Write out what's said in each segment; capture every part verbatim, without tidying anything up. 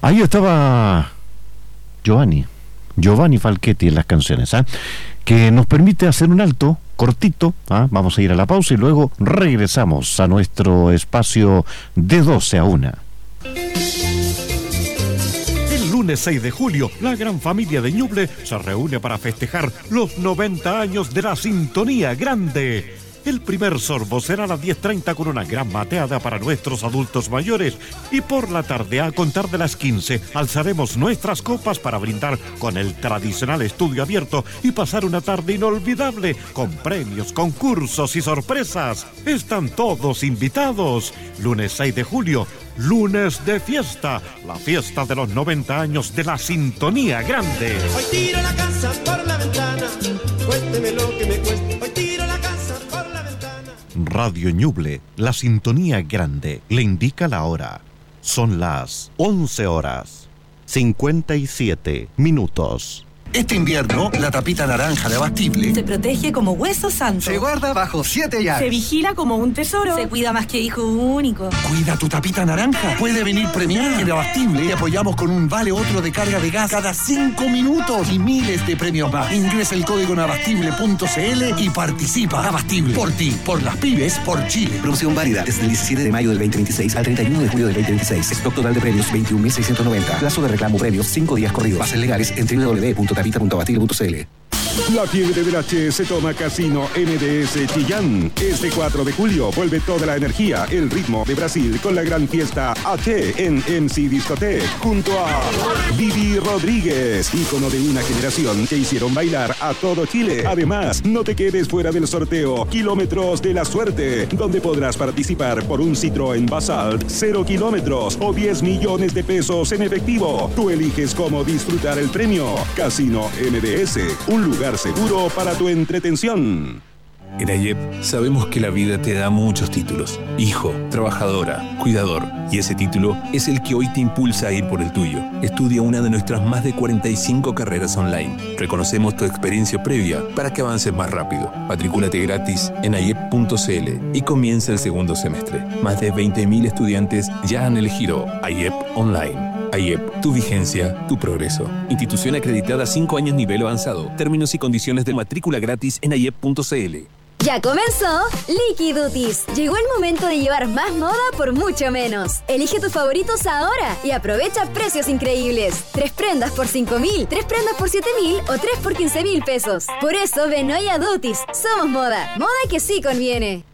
Ahí estaba Giovanni, Giovanni Falchetti en las canciones, ¿eh? que nos permite hacer un alto cortito, ¿eh? Vamos a ir a la pausa y luego regresamos a nuestro espacio de doce a una. El lunes seis de julio, la gran familia de Ñuble se reúne para festejar los noventa años de la Sintonía Grande. El primer sorbo será a las diez treinta con una gran mateada para nuestros adultos mayores. Y por la tarde, a contar de las quince, alzaremos nuestras copas para brindar con el tradicional estudio abierto y pasar una tarde inolvidable con premios, concursos y sorpresas. Están todos invitados. Lunes seis de julio, lunes de fiesta, la fiesta de los noventa años de la Sintonía Grande. Hoy tiro la casa por la ventana, cuénteme lo que me cueste. Hoy tiro la casa por la ventana. Radio Ñuble, la Sintonía Grande, le indica la hora. Son las once horas, cincuenta y siete minutos. Este invierno, la tapita naranja de Abastible se protege como hueso santo. se guarda bajo siete llaves. Se vigila como un tesoro. Se cuida más que hijo único. Cuida tu tapita naranja. Puede venir premiada. En Abastible te apoyamos con un vale otro de carga de gas cada cinco minutos y miles de premios más. Ingresa el código en abastible punto cl y participa. Abastible. Por ti, por las pymes, por Chile. Promoción válida desde el diecisiete de mayo del veinte veintiséis al treinta y uno de julio del veinte veintiséis. Stock total de premios veintiún mil seiscientos noventa. Plazo de reclamo premios cinco días corridos. Bases legales en doble u doble u doble u punto tapita punto abastible punto cl. La fiebre del H se toma Casino M D S Chillán. Este cuatro de julio vuelve toda la energía, el ritmo de Brasil con la gran fiesta H en M C Discoteque junto a Vivi Rodríguez, ícono de una generación que hicieron bailar a todo Chile. Además, no te quedes fuera del sorteo Kilómetros de la Suerte, donde podrás participar por un Citroën Basalt cero kilómetros o diez millones de pesos en efectivo. Tú eliges cómo disfrutar el premio. Casino M D S, un lugar seguro para tu entretención. En AYEP sabemos que la vida te da muchos títulos: hijo, trabajadora, cuidador, y ese título es el que hoy te impulsa a ir por el tuyo. Estudia una de nuestras más de cuarenta y cinco carreras online. Reconocemos tu experiencia previa para que avances más rápido. Matricúlate gratis en ayep punto cl y comienza el segundo semestre. Más de veinte mil estudiantes ya han elegido AYEP Online. AYEP, tu vigencia, tu progreso. Institución acreditada cinco años nivel avanzado. Términos y condiciones de matrícula gratis en ayep punto cl. Ya comenzó Liquidutis. Llegó el momento de llevar más moda por mucho menos. Elige tus favoritos ahora y aprovecha precios increíbles. Tres prendas por cinco mil, tres prendas por siete mil o tres por quince mil pesos. Por eso ven hoy a Dutis. Somos moda. Moda que sí conviene.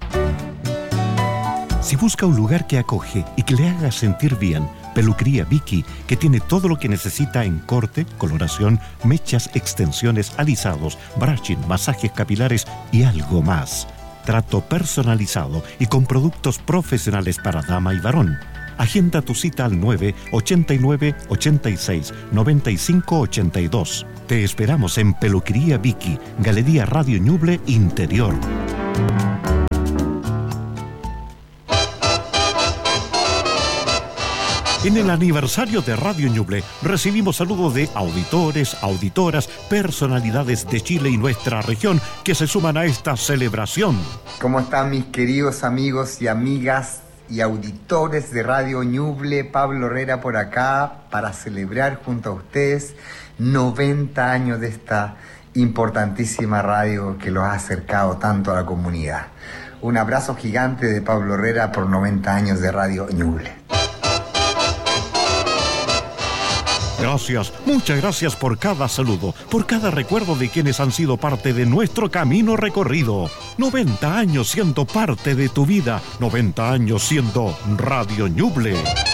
Si busca un lugar que acoge y que le haga sentir bien, Peluquería Vicky, que tiene todo lo que necesita en corte, coloración, mechas, extensiones, alisados, brushing, masajes capilares y algo más. Trato personalizado y con productos profesionales para dama y varón. Agenda tu cita al nueve ochenta y nueve, ochenta y seis, noventa y cinco ochenta y dos. Te esperamos en Peluquería Vicky, Galería Radio Ñuble Interior. En el aniversario de Radio Ñuble recibimos saludos de auditores, auditoras, personalidades de Chile y nuestra región que se suman a esta celebración. ¿Cómo están mis queridos amigos y amigas y auditores de Radio Ñuble? Pablo Herrera por acá para celebrar junto a ustedes noventa años de esta importantísima radio que los ha acercado tanto a la comunidad. Un abrazo gigante de Pablo Herrera por noventa años de Radio Ñuble. Gracias, muchas gracias por cada saludo, por cada recuerdo de quienes han sido parte de nuestro camino recorrido. noventa años siendo parte de tu vida, noventa años siendo Radio Ñuble.